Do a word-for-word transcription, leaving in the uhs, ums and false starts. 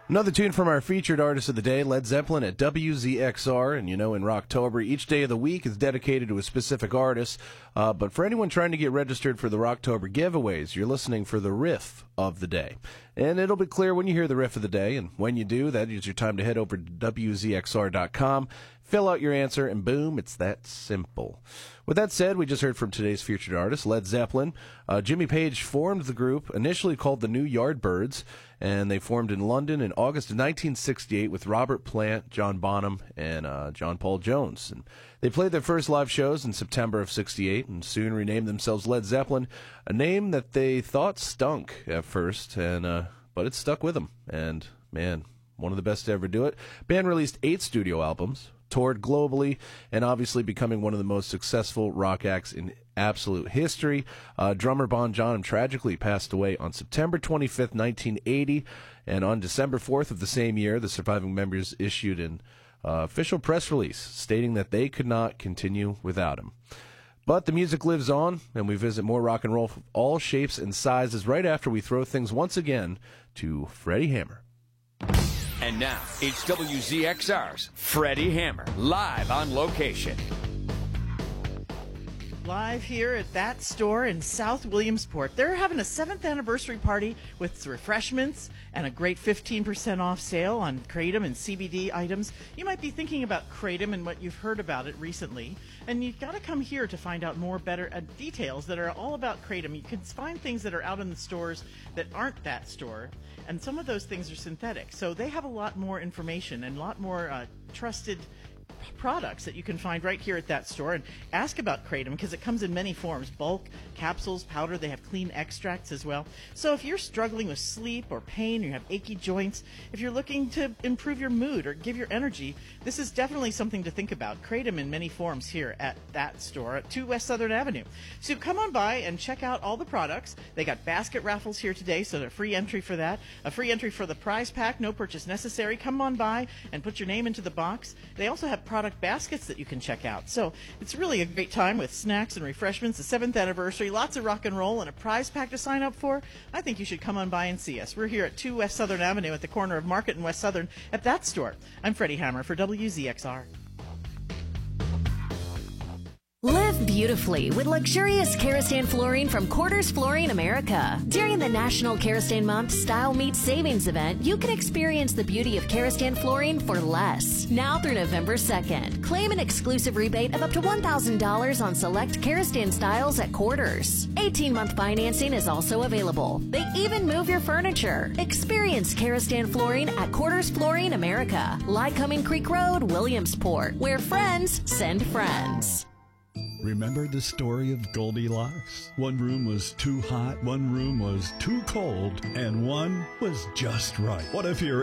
Another tune from our featured artist of the day, Led Zeppelin at W Z X R. And you know, in Rocktober, each day of the week is dedicated to a specific artist. Uh, but for anyone trying to get registered for the Rocktober giveaways, you're listening for the riff of the day. And it'll be clear when you hear the riff of the day. And when you do, that is your time to head over to W Z X R dot com, fill out your answer, and boom, it's that simple. With that said, we just heard from today's featured artist, Led Zeppelin. Uh, Jimmy Page formed the group, initially called the New Yardbirds, and they formed in London in August of nineteen sixty-eight with Robert Plant, John Bonham, and uh, John Paul Jones. And they played their first live shows in September of sixty-eight and soon renamed themselves Led Zeppelin, a name that they thought stunk at first, and uh, but it stuck with them. And, man, one of the best to ever do it. Band released eight studio albums, toured globally, and obviously becoming one of the most successful rock acts in absolute history. Uh, drummer Bon Jonham tragically passed away on September twenty-fifth, nineteen eighty, and on December fourth of the same year, the surviving members issued an uh, official press release stating that they could not continue without him. But the music lives on, and we visit more rock and roll of all shapes and sizes right after we throw things once again to Freddie Hammer. And now, it's W Z X R's Freddie Hammer, live on location. Live here at that store in South Williamsport. They're having a seventh anniversary party with refreshments and a great fifteen percent off sale on Kratom and C B D items. You might be thinking about Kratom and what you've heard about it recently, and you've got to come here to find out more better uh, details that are all about Kratom. You can find things that are out in the stores that aren't that store, and some of those things are synthetic. So they have a lot more information and a lot more uh, trusted products that you can find right here at that store. And ask about Kratom because it comes in many forms: bulk, capsules, powder. They have clean extracts as well. So if you're struggling with sleep or pain, or you have achy joints, if you're looking to improve your mood or give your energy, this is definitely something to think about. Kratom in many forms here at that store at two West Southern Avenue. So come on by and check out all the products. They got basket raffles here today, so there's a free entry for that. A free entry for the prize pack, no purchase necessary. Come on by and put your name into the box. They also have product baskets that you can check out. So it's really a great time with snacks and refreshments, the seventh anniversary, lots of rock and roll, and a prize pack to sign up for. I think you should come on by and see us. We're here at two West Southern Avenue at the corner of Market and West Southern at that store. I'm Freddie Hammer for W Z X R. Live beautifully with luxurious Karastan flooring from Quarters Flooring America. During the National Karastan Month Style Meets Savings event, you can experience the beauty of Karastan flooring for less. Now through November second, claim an exclusive rebate of up to one thousand dollars on select Karastan styles at Quarters. eighteen-month financing is also available. They even move your furniture. Experience Karastan flooring at Quarters Flooring America, Lycoming Creek Road, Williamsport, where friends send friends. Remember the story of Goldilocks? One room was too hot, one room was too cold, and one was just right. What if you're